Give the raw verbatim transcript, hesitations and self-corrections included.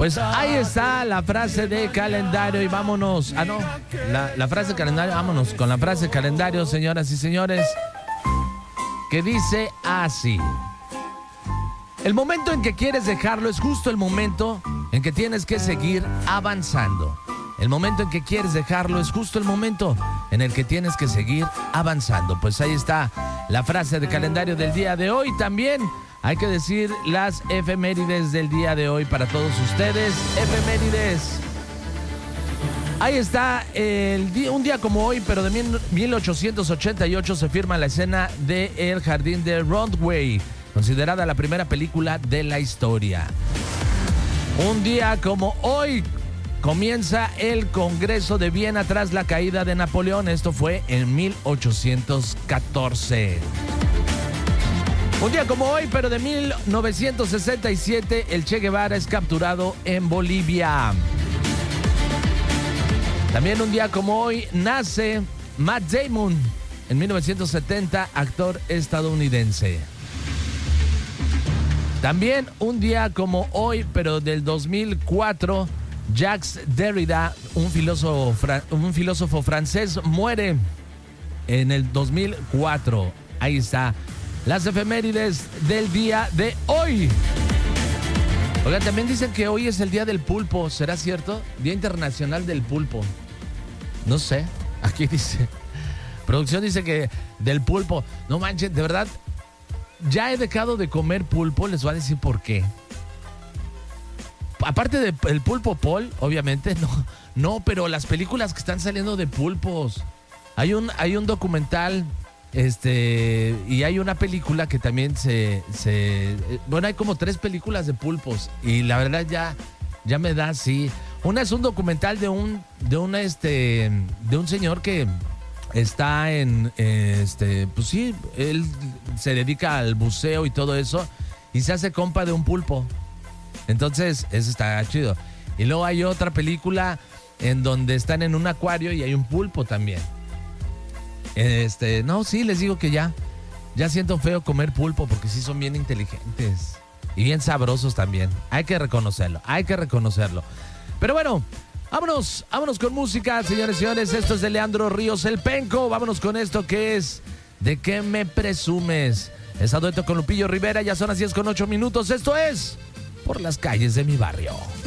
Pues ahí está la frase de calendario y vámonos. Ah, no, la, la frase de calendario, vámonos con la frase de calendario, señoras y señores, que dice así. El momento en que quieres dejarlo es justo el momento en que tienes que seguir avanzando. El momento en que quieres dejarlo es justo el momento en el que tienes que seguir avanzando. Pues ahí está la frase de calendario del día de hoy. También hay que decir las efemérides del día de hoy para todos ustedes. Efemérides. Ahí está el día, un día como hoy, pero de mil ochocientos ochenta y ocho se firma la escena de El Jardín de Broadway, considerada la primera película de la historia. Un día como hoy comienza el Congreso de Viena tras la caída de Napoleón. Esto fue en mil ochocientos catorce. Un día como hoy, pero de mil novecientos sesenta y siete, el Che Guevara es capturado en Bolivia. También un día como hoy nace Matt Damon, en mil novecientos setenta, actor estadounidense. También un día como hoy, pero del dos mil cuatro, Jacques Derrida, un filósofo, un filósofo francés, muere en el dos mil cuatro. Ahí está las efemérides del día de hoy. Oigan, también dicen que hoy es el día del pulpo. ¿Será cierto? Día Internacional del Pulpo. No sé. Aquí dice. Producción dice que del pulpo. No manches, de verdad. Ya he dejado de comer pulpo. Les voy a decir por qué. Aparte del pulpo Paul, obviamente, no, no, pero las películas que están saliendo de pulpos. Hay un, hay un documental, este, y hay una película que también se, se, bueno, hay como tres películas de pulpos y la verdad ya, ya me da así. Una es un documental de un, de un, este, de un señor que está en, este, pues sí, él se dedica al buceo y todo eso y se hace compa de un pulpo. Entonces, eso está chido. Y luego hay otra película en donde están en un acuario y hay un pulpo también. Este, no, sí, les digo que ya. Ya siento feo comer pulpo porque sí son bien inteligentes. Y bien sabrosos también. Hay que reconocerlo, hay que reconocerlo. Pero bueno, vámonos, vámonos con música, señores y señores. Esto es de Leandro Ríos, El Penco. Vámonos con esto que es ¿De qué me presumes? Es a dueto con Lupillo Rivera. Ya son las diez con ocho minutos. Esto es Por las calles de mi barrio.